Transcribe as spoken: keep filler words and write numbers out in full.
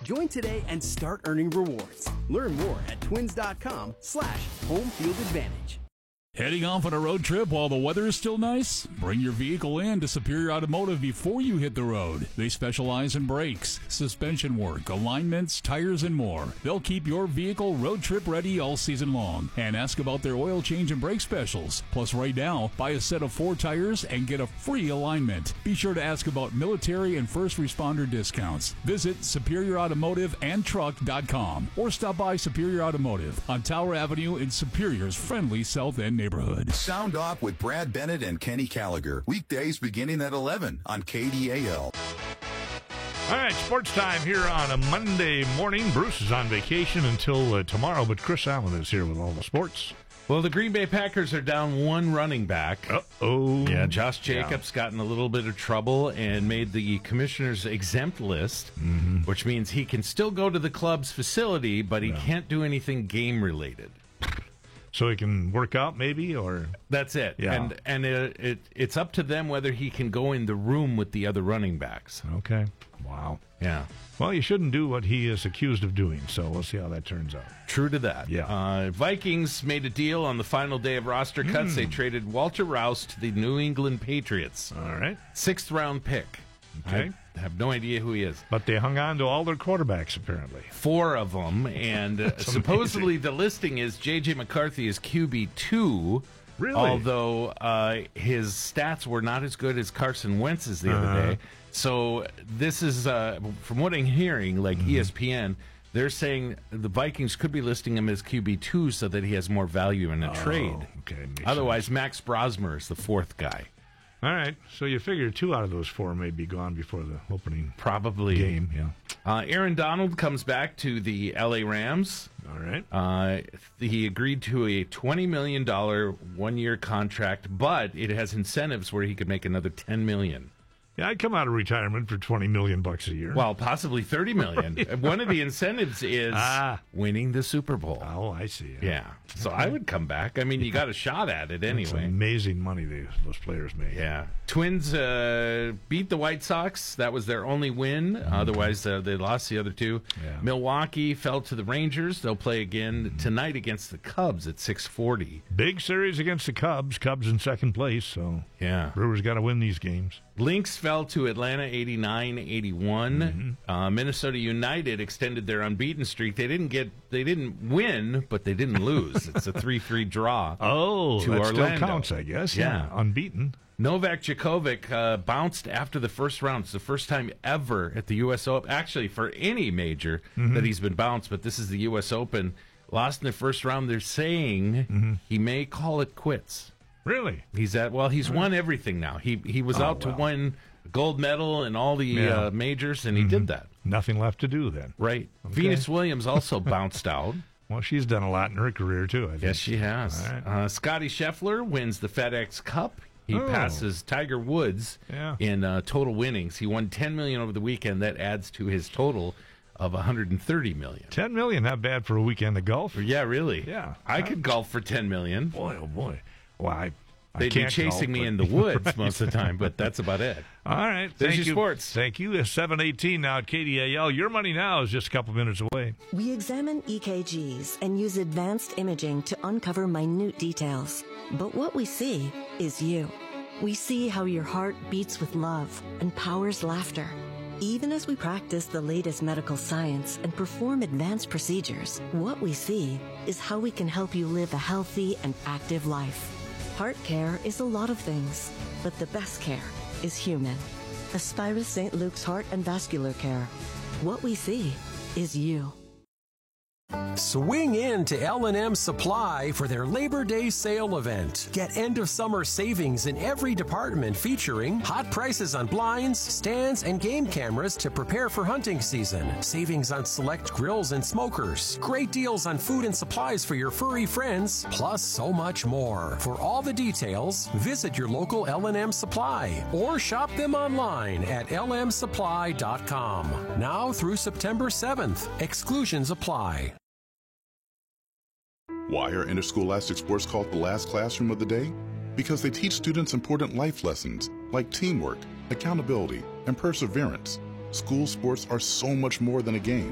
Join today and start earning rewards. Learn more at twins.com slash home field advantage. Heading off on a road trip while the weather is still nice? Bring your vehicle in to Superior Automotive before you hit the road. They specialize in brakes, suspension work, alignments, tires, and more. They'll keep your vehicle road trip ready all season long. And ask about their oil change and brake specials. Plus, right now, buy a set of four tires and get a free alignment. Be sure to ask about military and first responder discounts. Visit superior automotive and truck dot com or stop by Superior Automotive on Tower Avenue in Superior's friendly South End neighborhood. Sound Off with Brad Bennett and Kenny Gallagher. Weekdays beginning at eleven on K D A L. All right, sports time here on a Monday morning. Bruce is on vacation until uh, tomorrow, but Chris Allen is here with all the sports. Well, the Green Bay Packers are down one running back. Uh-oh. Yeah, Josh Jacobs yeah. got in a little bit of trouble and made the commissioner's exempt list, mm-hmm. which means he can still go to the club's facility, but he yeah. can't do anything game-related. So he can work out, maybe, or that's it. Yeah. And and it, it it's up to them whether he can go in the room with the other running backs. Okay. Wow. Yeah. Well, you shouldn't do what he is accused of doing, so we'll see how that turns out. True to that. Yeah. Uh, Vikings made a deal on the final day of roster cuts. Mm. They traded Walter Rouse to the New England Patriots. All right. Sixth round pick. Okay. I have no idea who he is. But they hung on to all their quarterbacks, apparently. Four of them, and uh, supposedly the listing is J J. McCarthy is Q B two. Really? Although uh, his stats were not as good as Carson Wentz's the uh-huh. other day. So this is, uh, from what I'm hearing, like mm-hmm. E S P N, they're saying the Vikings could be listing him as Q B two so that he has more value in a oh, trade. Okay. Otherwise, sense. Max Brosmer is the fourth guy. All right, so you figure two out of those four may be gone before the opening probably game. Yeah. Uh, Aaron Donald comes back to the L A Rams. All right. Uh, he agreed to a twenty million dollars one-year contract, but it has incentives where he could make another ten million dollars. Yeah, I'd come out of retirement for twenty million bucks a year. Well, possibly thirty million. One of the incentives is ah. winning the Super Bowl. Oh, I see. Yeah. yeah. So okay. I would come back. I mean, you got a shot at it anyway. That's amazing money they, those players make. Yeah. Twins uh, beat the White Sox. That was their only win. Mm-hmm. Otherwise, uh, they lost the other two. Yeah. Milwaukee fell to the Rangers. They'll play again mm-hmm. tonight against the Cubs at six forty. Big series against the Cubs. Cubs in second place. So yeah, Brewers got to win these games. Lynx fell to Atlanta eighty-nine eighty-one. Mm-hmm. Uh, Minnesota United extended their unbeaten streak. They didn't get, they didn't win, but they didn't lose. It's a three three draw. Oh, to that Orlando. Still counts, I guess. Yeah, yeah. Unbeaten. Novak Djokovic uh, bounced after the first round. It's the first time ever at the U S Open, actually for any major, mm-hmm. that he's been bounced. But this is the U S Open. Lost in the first round. They're saying mm-hmm. he may call it quits. Really? He's at well. He's won everything now. He he was oh, out to wow. win gold medal in all the yeah. uh, majors, and he mm-hmm. did that. Nothing left to do then. Right. Okay. Venus Williams also bounced out. Well, she's done a lot in her career too. I think. Yes, she has. Right. Uh, Scotty Scheffler wins the FedEx Cup. He oh. passes Tiger Woods yeah. in uh, total winnings. He won ten million dollars over the weekend. That adds to his total of one hundred thirty million dollars. ten million dollars, not bad for a weekend of golf. Yeah, really. Yeah. I could golf for ten million Boy, dollars. oh boy. Well, I, I They'd can't be chasing golf, me but... in the woods most of the time, but that's about it. All right. There's Thank your you. sports. Thank you. It's seven eighteen now at K D A L. Your money now is just a couple minutes away. We examine E K Gs and use advanced imaging to uncover minute details. But what we see is you. We see how your heart beats with love and powers laughter. Even as we practice the latest medical science and perform advanced procedures, what we see is how we can help you live a healthy and active life. Heart care is a lot of things, but the best care is human. Aspirus Saint Luke's Heart and Vascular Care. What we see is you. Swing in to L and M Supply for their Labor Day sale event. Get end-of-summer savings in every department featuring hot prices on blinds, stands, and game cameras to prepare for hunting season. Savings on select grills and smokers. Great deals on food and supplies for your furry friends, plus so much more. For all the details, visit your local L and M Supply or shop them online at L M supply dot com. Now through September seventh. Exclusions apply. Why are interscholastic sports called the last classroom of the day? Because they teach students important life lessons like teamwork, accountability, and perseverance. School sports are so much more than a game.